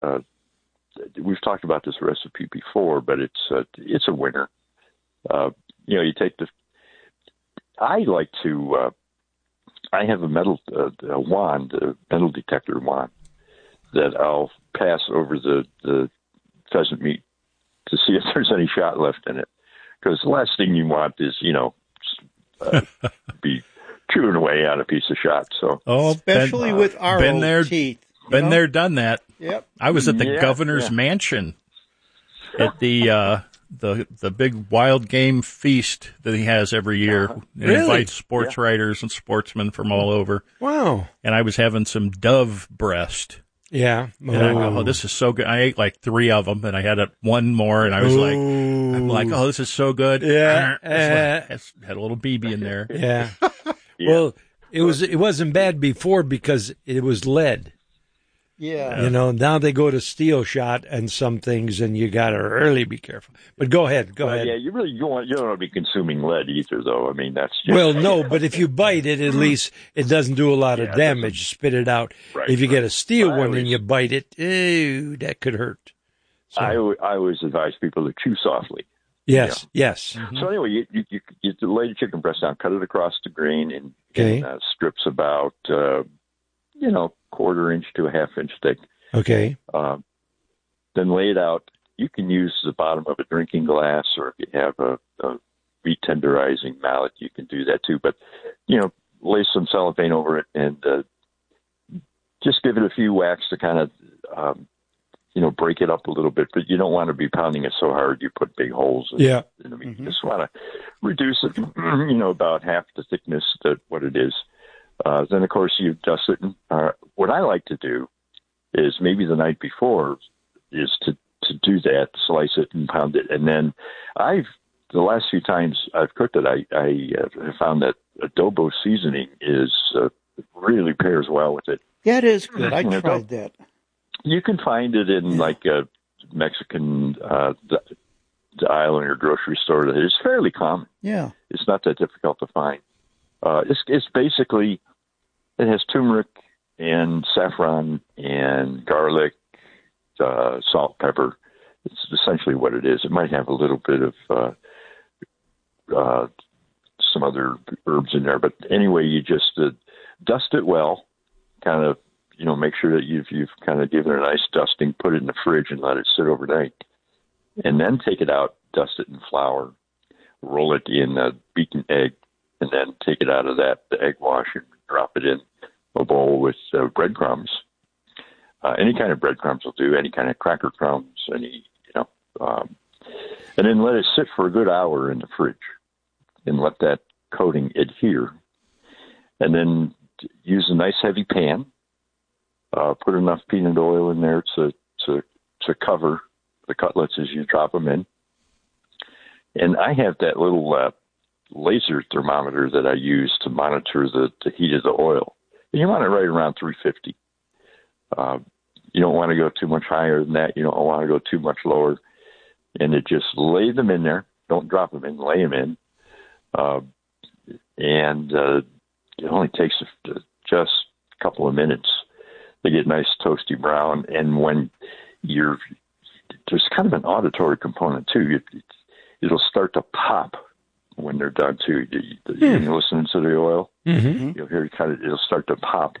we've talked about this recipe before, but it's a winner. You take I like to. I have a metal wand, a metal detector wand, that I'll pass over the pheasant meat to see if there's any shot left in it. Because the last thing you want is, be chewing away on a piece of shot. So, especially with our teeth. Been there, done that. Yep. I was at the governor's mansion at the big wild game feast that he has every year. He invites sports writers and sportsmen from all over. Wow. And I was having some dove breast. Yeah. And I go, this is so good. I ate like 3 of them, and I had one more, and I was like, this is so good. Yeah. Had a little BB in there. Yeah. Well, it wasn't bad before because it was lead. Yeah. Now they go to steel shot and some things, and you got to really be careful. But go ahead. Yeah, you don't want to be consuming lead either, though. I mean, that's just... Well, no, but if you bite it, at least it doesn't do a lot of damage. Spit it out. Right, if you get a steel one and you bite it, that could hurt. So, I always advise people to chew softly. Yes, yes. Mm-hmm. So anyway, you lay the chicken breast down, cut it across the grain in strips about, quarter inch to a half inch thick. Okay. Then lay it out. You can use the bottom of a drinking glass, or if you have a meat tenderizing mallet, you can do that too. But, lay some cellophane over it and just give it a few whacks to kind of, break it up a little bit. But you don't want to be pounding it so hard you put big holes in it. You just want to reduce it, about half the thickness to what it is. Then, of course, you dust it. What I like to do is maybe the night before is to do that, slice it and pound it. And then the last few times I've cooked it, I have found that adobo seasoning really pairs well with it. Yeah, it is good. I tried that. You can find it in like a Mexican aisle in your grocery store. It's fairly common. Yeah. It's not that difficult to find. It's basically, it has turmeric and saffron and garlic, salt, pepper. It's essentially what it is. It might have a little bit of some other herbs in there. But anyway, you just dust it well, kind of, make sure that you've kind of given it a nice dusting, put it in the fridge and let it sit overnight. And then take it out, dust it in flour, roll it in a beaten egg, and then take it out of the egg wash and drop it in a bowl with breadcrumbs. Any kind of breadcrumbs will do, any kind of cracker crumbs, and then let it sit for a good hour in the fridge and let that coating adhere. And then use a nice heavy pan. Put enough peanut oil in there to cover the cutlets as you drop them in. And I have that little laser thermometer that I use to monitor the heat of the oil. And you want it right around 350. You don't want to go too much higher than that. You don't want to go too much lower. And just lay them in there. Don't drop them in. Lay them in. And it only takes just a couple of minutes. They get nice toasty brown. And when there's kind of an auditory component too. It'll start to pop when they're done too. You're listening to the oil, you'll hear it'll start to pop.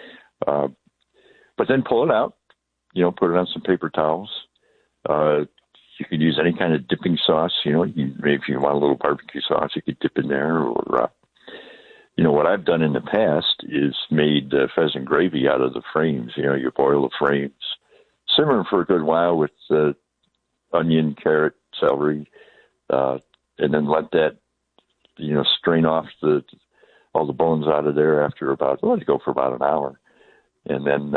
But then pull it out, put it on some paper towels. You could use any kind of dipping sauce. Maybe if you want a little barbecue sauce, you could dip in there. Or, what I've done in the past is made pheasant gravy out of the frames. You boil the frames, simmer them for a good while with onion, carrot, celery, and then let that, strain off all the bones out of there after let it go for about an hour. And then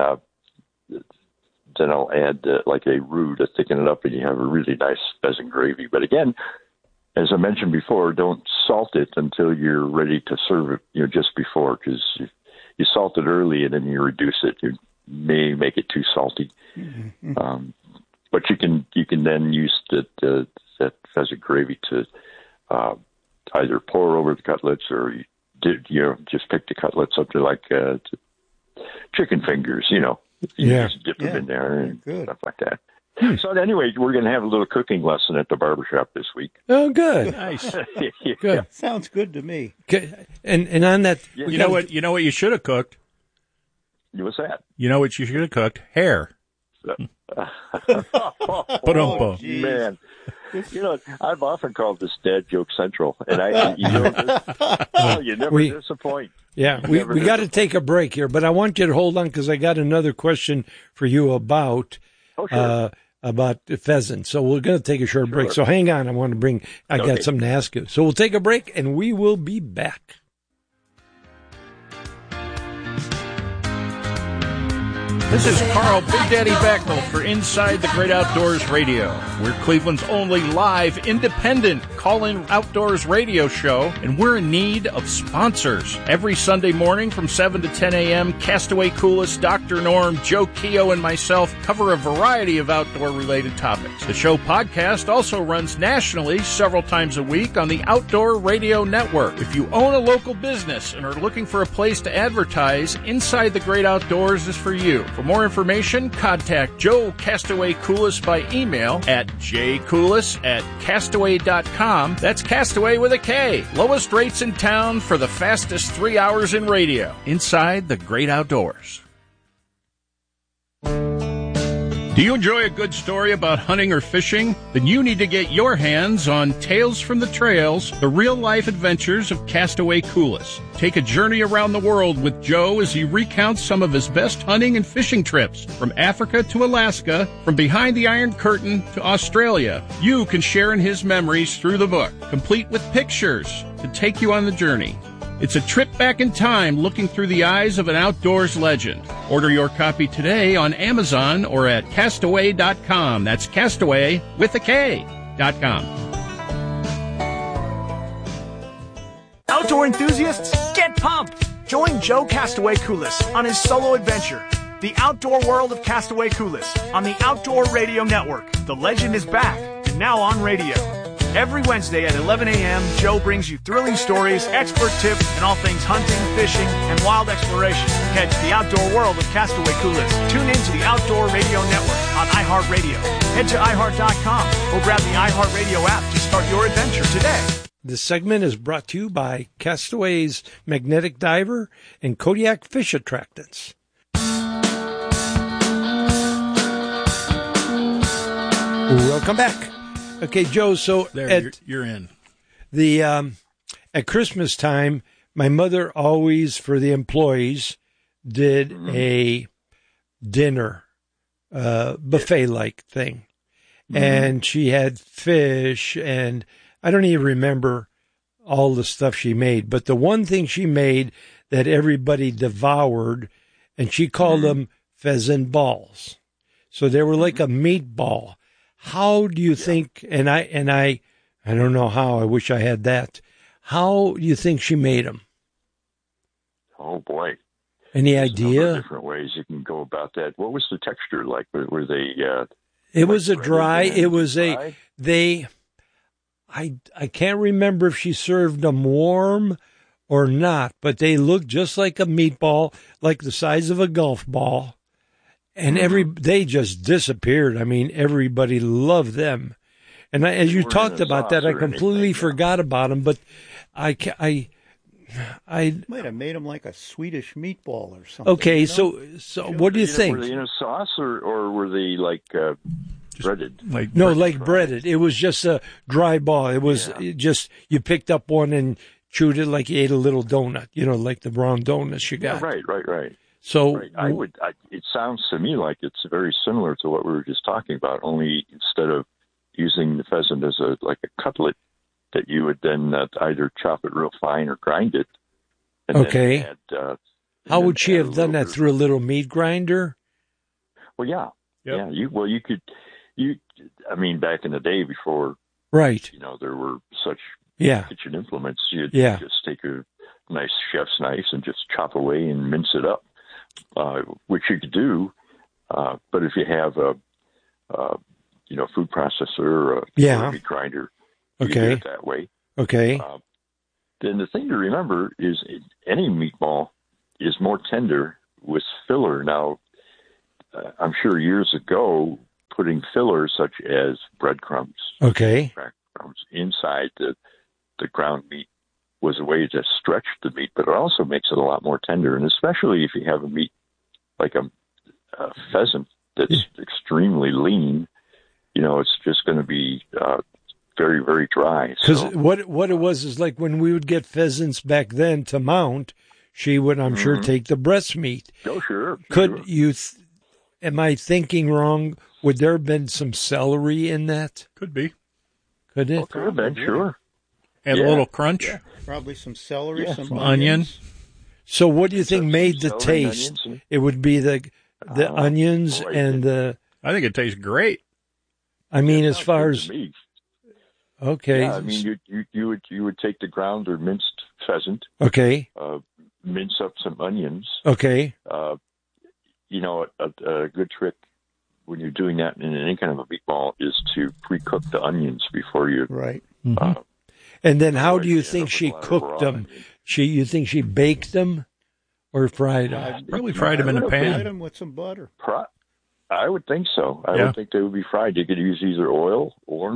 I'll add like a roux to thicken it up, and you have a really nice pheasant gravy. But again, as I mentioned before, don't salt it until you're ready to serve it, just before, because if you salt it early and then you reduce it, you may make it too salty. Mm-hmm. But you can then use that pheasant gravy to either pour over the cutlets, or just pick the cutlets up to like chicken fingers, You just dip them in there and stuff like that. So anyway, we're going to have a little cooking lesson at the barbershop this week. Oh, good. Nice. Good. Sounds good to me. Okay. And on that, you know what you should have cooked? What's that? You know what you should have cooked? Hair. Oh, man. You know, I've often called this Dad Joke Central, and you never disappoint. Yeah, we got to take a break here, but I want you to hold on because I got another question for you about the pheasant. So we're going to take a short break. So hang on, I got something to ask you. So we'll take a break, and we will be back. This is Carl Big Daddy Backnell for Inside the Great Outdoors Radio. We're Cleveland's only live, independent call-in outdoors radio show, and we're in need of sponsors. Every Sunday morning from 7 to 10 a.m., Castaway Coolest, Dr. Norm, Joe Keogh, and myself cover a variety of outdoor-related topics. The show podcast also runs nationally several times a week on the Outdoor Radio Network. If you own a local business and are looking for a place to advertise, Inside the Great Outdoors is for you. For more information, contact Joe Castaway Coolest by email at jcoolest@castaway.com. That's Castaway with a K. Lowest rates in town for the fastest 3 hours in radio. Inside the Great Outdoors. Do you enjoy a good story about hunting or fishing? Then you need to get your hands on Tales from the Trails, the real-life adventures of Castaway Coolest. Take a journey around the world with Joe as he recounts some of his best hunting and fishing trips, from Africa to Alaska, from behind the Iron Curtain to Australia. You can share in his memories through the book, complete with pictures to take you on the journey. It's a trip back in time looking through the eyes of an outdoors legend. Order your copy today on Amazon or at castaway.com. That's Castaway with a K.com. Outdoor enthusiasts, get pumped! Join Joe Castaway Coolest on his solo adventure, The Outdoor World of Castaway Coolest, on the Outdoor Radio Network. The legend is back and now on radio. Every Wednesday at 11 a.m., Joe brings you thrilling stories, expert tips, and all things hunting, fishing, and wild exploration. Catch The Outdoor World of Castaway Coolest. Tune in to the Outdoor Radio Network on iHeartRadio. Head to iHeart.com or grab the iHeartRadio app to start your adventure today. This segment is brought to you by Castaway's Magnetic Diver and Kodiak Fish Attractants. Welcome back. Okay, Joe, so you're in. At Christmas time, my mother always, for the employees, did a dinner, buffet-like thing. Mm-hmm. And she had fish, and I don't even remember all the stuff she made. But the one thing she made that everybody devoured, and she called them pheasant balls. So they were like a meatball. How do you think, and I don't know how, I wish I had that. How do you think she made them? Oh, boy. Any idea? Different ways you can go about that. What was the texture like? Were they... it was a dry, it was dry? I can't remember if she served them warm or not, but they looked just like a meatball, like the size of a golf ball. And they just disappeared. I mean, everybody loved them. And as you talked about that, I completely forgot about them. But I might have made them like a Swedish meatball or something. Okay, you know? so what do you think? Were they in a sauce or were they like breaded? Like breaded. It was just a dry ball. It was just you picked up one and chewed it like you ate a little donut. You know, like the brown donuts you got. Yeah, right. So it sounds to me like it's very similar to what we were just talking about. Only instead of using the pheasant as a cutlet, that you would then either chop it real fine or grind it. And okay. Then add, how would she have done that, through a little meat grinder? Well, yeah, yep. You could. I mean, back in the day before, right? You know, there were such kitchen implements. You'd just take a nice chef's knife and just chop away and mince it up. Which you could do, but if you have a food processor or a meat grinder, you can do it that way. Okay. Then the thing to remember is any meatball is more tender with filler. Now, I'm sure years ago, putting fillers such as breadcrumbs, Okay. crumbs inside the ground meat was a way to stretch the meat, but it also makes it a lot more tender. And especially if you have a meat like a pheasant that's extremely lean, it's just going to be very, very dry. Because what it was is like when we would get pheasants back then to mount, she would, I'm sure, take the breast meat. Oh, sure. Could you? Am I thinking wrong? Would there have been some celery in that? Could be. Could it? Could have been, sure. And a little crunch. Yeah. Probably some celery, some onion. So what do you think made the celery and taste? onions. It would be the onions and the. I think it tastes great. I mean, as far as meat. okay, Yeah, I mean, you would take the ground or minced pheasant, okay, mince up some onions. okay, A good trick when you're doing that in any kind of a meatball is to pre-cook the onions before you. Right. and then how do you Otherwise, you think end up she with a lot of cooked raw them? onions. You think she baked them or fried them? Probably fried them in a Fried pan. them with some butter. I would think so. I Yeah. would think they would be fried. You could use either oil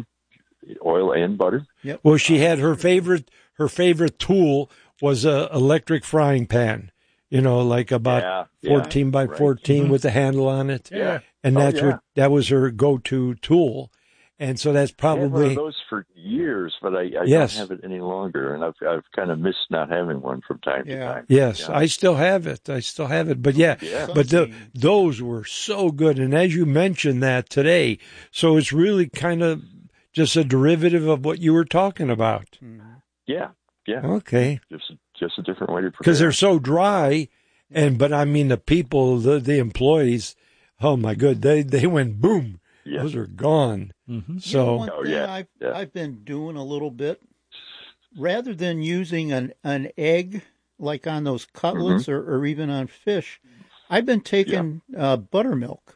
and butter. Well, she had her favorite tool was a electric frying pan. Like about Yeah, 14 by right. 14 with a handle on it. Yeah. And Oh, that's yeah. that was her go-to tool. And so that's I had one probably of those for years, but I Yes. don't have it any longer, and I've kind of missed not having one from time to time. yes, Yeah. I still have it. But Yeah. but those were so good. And as you mentioned that today, so it's really kind of just a derivative of what you were talking about. Yeah. Okay. Just a different way to prepare. Because they're so dry, but I mean the people, the employees, oh my good, they went boom. Yeah. Those are gone. So One thing I've been doing a little bit, rather than using an egg like on those cutlets or even on fish, I've been taking buttermilk.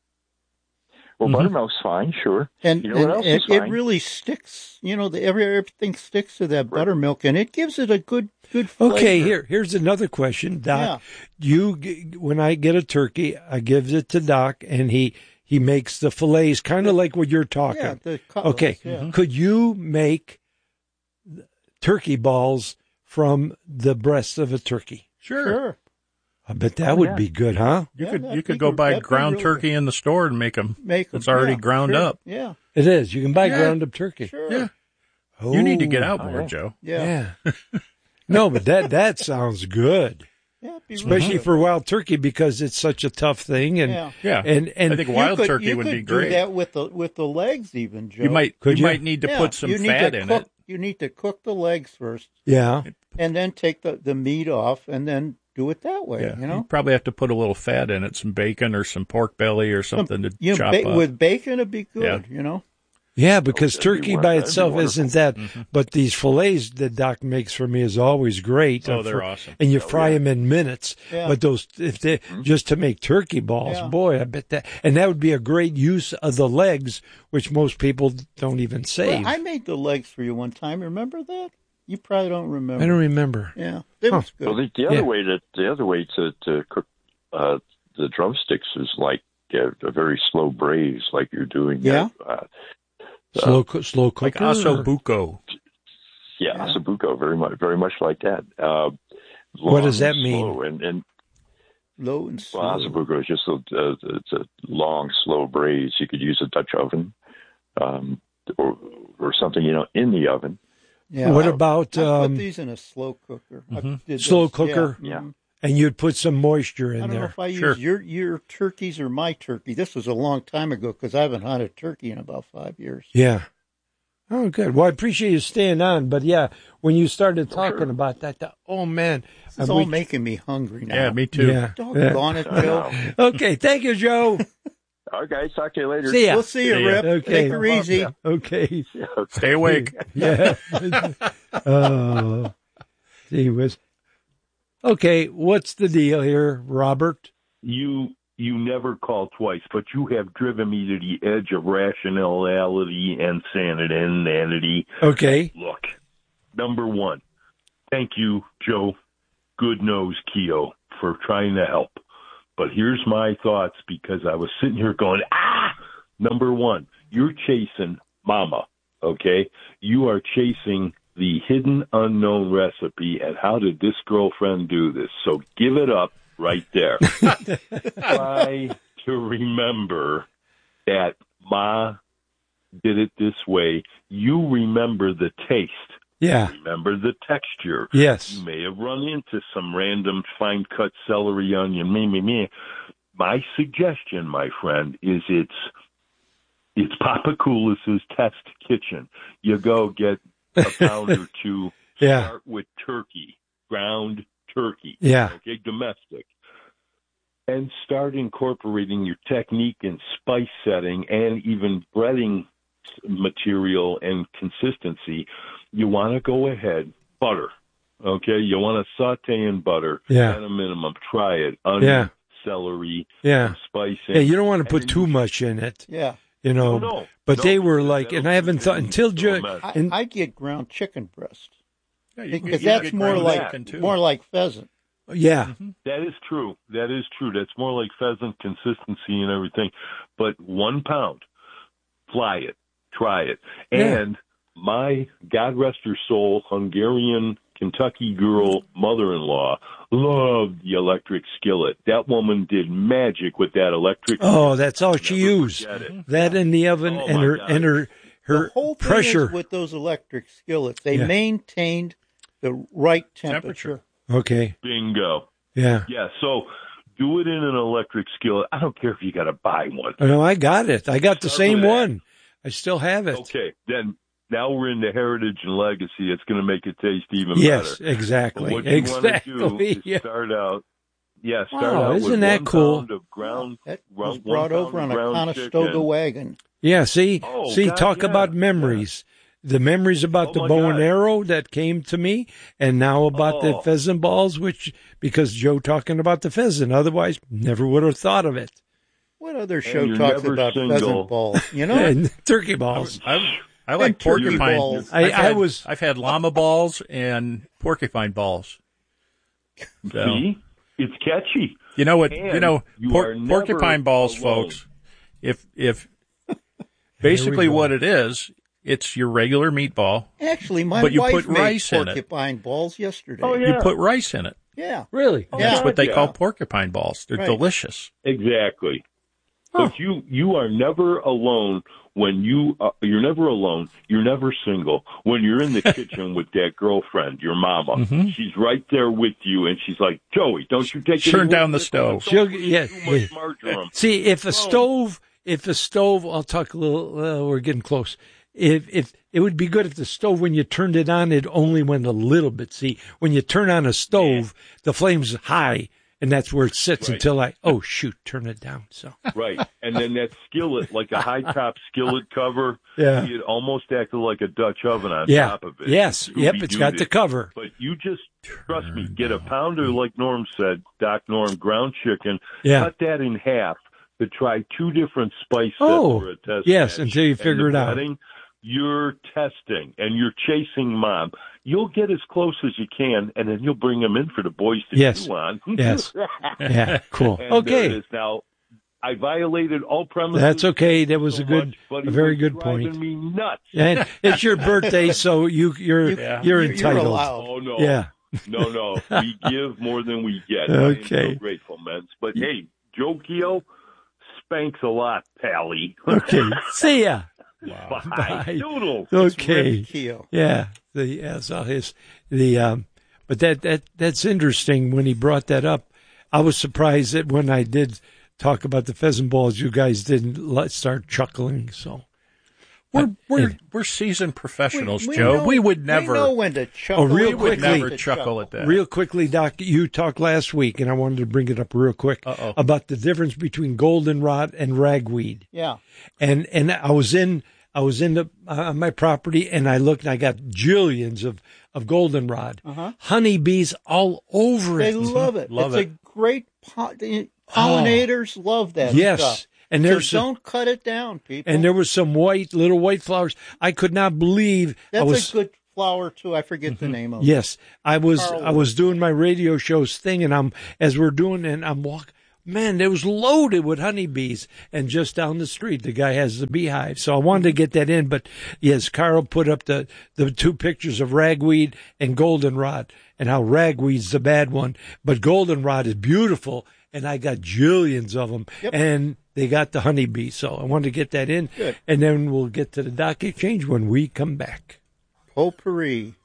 Well, buttermilk's fine, sure. And, you know what else is it fine? really sticks, everything sticks to that buttermilk, and it gives it a good flavor. okay, here's another question, Doc. When I get a turkey, I give it to Doc, and he makes the fillets, kind of like what you're talking. Yeah, the cutlets, Okay, yeah. could you make turkey balls from the breast of a turkey? Sure. I bet that would be good, huh? You could go buy ground turkey in the store and make them. It's already ground sure. up. Yeah. It is. You can buy ground up turkey. Sure. Yeah. Oh, You need to get out more, Joe. Yeah. Yeah. No, but that sounds good. Yeah, it'd be Especially really for wild turkey because it's such a tough thing, and Yeah. Yeah. and I think wild you could, turkey you would could be do great. that with the legs, even, Joe. You might need to Yeah, put some you need fat to in cook, it. You need to cook the legs first, yeah, and then take the meat off, and then do it that way. Yeah. You know, probably have to put a little fat in it, some bacon or some pork belly or something to chop up. with bacon, it'd be good. Yeah. You know. yeah. Because that'd be turkey by that'd be itself wonderful. isn't that, but these fillets that Doc makes for me is always great. Oh, they're awesome. And you fry them in minutes. Yeah. But those, if they just to make turkey balls, Yeah. boy, I bet that would be a great use of the legs, which most people don't even save. Well, I made the legs for you one time. Remember that? You probably don't remember. I don't remember. Yeah, it was good. Well, the other way to cook the drumsticks is like a very slow braise, like you're doing. Yeah. Slow cooker. Like osso buco. Ossobuco, very much like that. What does that long and mean? slow, and Low and slow. well, ossobuco is just it's a long, slow braise. You could use a Dutch oven, or something in the oven. Yeah. What about I put these in a slow cooker. I did Slow those, cooker? Yeah. Yeah. Mhm. and you'd put some moisture I in don't know there. if I Sure. use your turkeys or my turkey. This was a long time ago because I haven't hunted turkey in about 5 years. Yeah. Oh, good. Well, I appreciate you staying on, but yeah, when you started talking about that, oh man, It's all making me hungry now. Yeah, me too. Yeah. Doggone it, Joe. Okay, thank you, Joe. All right, guys, talk to you later. See ya. We'll see you, See ya. Rip. Okay. Take her easy. Okay. Stay awake. Yeah. Oh, he was. Okay, what's the deal here, Robert? You never call twice, but you have driven me to the edge of rationality and sanity. Okay. Look, number one, thank you, Joe Goodnose Keogh, for trying to help. But here's my thoughts, because I was sitting here going, number one, you're chasing mama, okay? You are chasing the hidden unknown recipe, and how did this girlfriend do this? So give it up right there. Try to remember that Ma did it this way. You remember the taste. Yeah. Remember the texture. Yes. You may have run into some random fine-cut celery, onion, My suggestion, my friend, is it's Papa Koulis's test kitchen. You go get a pound or two. Yeah. Start with turkey, ground turkey. Yeah. Okay, domestic. And start incorporating your technique and spice setting and even breading material and consistency. You want to go ahead, butter. Okay, you want to saute in butter Yeah. at a minimum. Try it. Onion, celery, Yeah. spice. Yeah, you don't want to put too much in it. Yeah. You know, No. but they were like, and I haven't thought until I get ground chicken breast Yeah, because you that's get more ground like chicken, too. pheasant. yeah, That is true. That is true. That's more like pheasant consistency and everything. But 1 pound, fly it, try it. Yeah. And my, God rest her soul, Hungarian Kentucky girl mother-in-law loved the electric skillet. That woman did magic with that electric. oh, that's all she Never used. forget it. That in the oven Oh, and my her God. and her The whole thing pressure. is with those electric skillets, they Yeah. maintained the right temperature. Okay, Bingo. yeah. Yeah, so do it in an electric skillet. I don't care if you got to buy one. Oh, no, I got it. I got the Start same with that. one. I still have it. Okay, then now we're into heritage and legacy. It's going to make it taste even Yes, better. exactly. What you want to Exactly. do Yeah. is start out Wow, with isn't that 1 cool? pound of ground. That ground- was brought 1 over pound on of a ground Conestoga chicken. wagon. Yeah, see, Oh, God, talk yeah, about yeah. memories. The memories about Oh, the my bow God. and arrow that came to me, and now about the Oh. pheasant balls, which, because Joe talking about the pheasant, otherwise never would have thought of it. What other show you're talks never about single. pheasant balls? You know, And turkey balls. I like And turkey porcupine balls. I've had llama balls and porcupine balls. So, See? It's catchy. you know what? And You know, you are never porcupine balls, alone. folks. If basically go. what it is, it's your regular meatball. actually, my But you wife put made rice in it. porcupine balls yesterday. Oh, yeah. You put rice in it. Yeah. Really? And That's Yeah. what they Yeah. call porcupine balls. They're Right. delicious. Exactly. But you are never alone when you're never alone. You're never single when you're in the kitchen with that girlfriend, your mama. Mm-hmm. She's right there with you, and she's like, "Joey, don't you take Turn any down the with it? stove." Don't She'll- put yeah, too much yeah. marjoram." See, if a stove, I'll talk a little. We're getting close. If it would be good if the stove, when you turned it on, it only went a little bit. See, when you turn on a stove, the flame's high, and that's where it sits Right. until shoot, turn it down. So Right, and then that skillet, like a high top skillet cover, Yeah. it almost acted like a Dutch oven on yeah, top of it. yes, yep, Scooby-Dooed it's got the it. cover. But you just trust me, get a pounder like Norm said, Doc Norm, ground chicken. Yeah. Cut that in half to try 2 different spice sets Oh, for a test. yes, match. until you And figure the it out. breading, You're testing and you're chasing mom. You'll get as close as you can, and then you'll bring them in for the boys to Yes. chew on. Yes. Yeah, cool. And there it Okay, is. Now, I violated all premises. that's okay. That was so a good, much, but a he very was good driving point. me nuts. And it's your birthday, so you're You're entitled. allowed. Oh no. Yeah. No. We give more than we get. I Okay. am so grateful, men. But hey, Joe Keogh spanks a lot, Pally. Okay. See ya. Bye. Bye. Doodle. Okay. Rip Keogh. Yeah. But that's interesting when he brought that up. I was surprised that when I did talk about the pheasant balls, you guys didn't start chuckling. So We're seasoned professionals, We Joe. know- we would never. We know when to chuckle. real we would quickly- never chuckle at that. real quickly, Doc, you talked last week, and I wanted to bring it up real quick Uh-oh. about the difference between goldenrod and ragweed. Yeah. And I was in on my property, and I looked, and I got jillions of goldenrod, honeybees all over They it. love it. Love it's it. a great pollinators love that Yes. stuff. And So there's don't cut it down, people. and there was some little white flowers. I could not believe That's a good flower too. I forget the name of it. Yes, I was Carl. I was doing my radio shows thing, and as we're doing, and I'm man, it was loaded with honeybees. And just down the street, the guy has the beehive. So I wanted to get that in. But yes, Carl put up the two pictures of ragweed and goldenrod, and how ragweed's the bad one, but goldenrod is beautiful. And I got jillions of them, and they got the honeybee. So I wanted to get that in. Good. And then we'll get to the Doc Exchange when we come back. Potpourri.